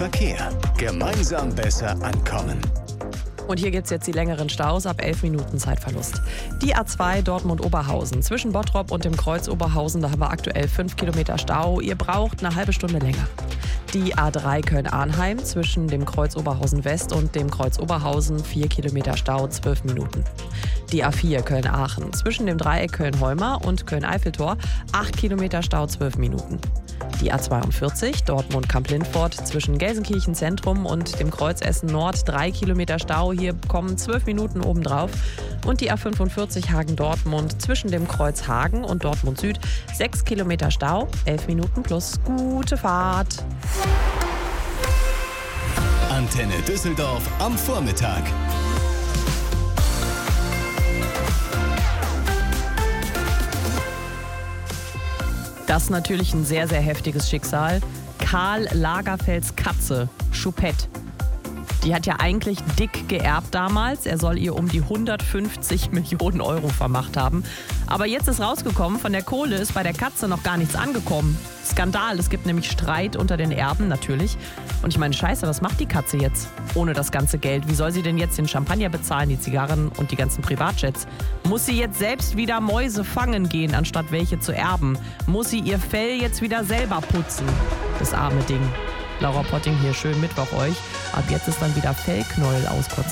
Verkehr. Gemeinsam besser ankommen. Und hier gibt es jetzt die längeren Staus ab 11 Minuten Zeitverlust. Die A2 Dortmund-Oberhausen. Zwischen Bottrop und dem Kreuz Oberhausen, da haben wir aktuell 5 Kilometer Stau. Ihr braucht eine halbe Stunde länger. Die A3 Köln-Arnheim zwischen dem Kreuz Oberhausen West und dem Kreuz Oberhausen 4 Kilometer Stau, 12 Minuten. Die A4 Köln-Aachen zwischen dem Dreieck Köln-Holmer und Köln-Eiffeltor 8 Kilometer Stau, 12 Minuten. Die A42 Dortmund-Kamp-Lindfort zwischen Gelsenkirchen Zentrum und dem Kreuz Essen Nord 3 Kilometer Stau. Hier kommen 12 Minuten obendrauf. Und die A45 Hagen-Dortmund zwischen dem Kreuz Hagen und Dortmund Süd 6 Kilometer Stau, 11 Minuten plus gute Fahrt. Antenne Düsseldorf am Vormittag. Das ist natürlich ein sehr, sehr heftiges Schicksal. Karl Lagerfelds Katze, Choupette. Die hat ja eigentlich dick geerbt damals. Er soll ihr um die 150 Millionen Euro vermacht haben. Aber jetzt ist rausgekommen, von der Kohle ist bei der Katze noch gar nichts angekommen. Skandal, es gibt nämlich Streit unter den Erben natürlich. Und ich meine, scheiße, was macht die Katze jetzt ohne das ganze Geld? Wie soll sie denn jetzt den Champagner bezahlen, die Zigarren und die ganzen Privatjets? Muss sie jetzt selbst wieder Mäuse fangen gehen, anstatt welche zu erben? Muss sie ihr Fell jetzt wieder selber putzen? Das arme Ding. Laura Potting hier, schönen Mittwoch euch. Ab jetzt ist dann wieder Fellknäuel auskotzen.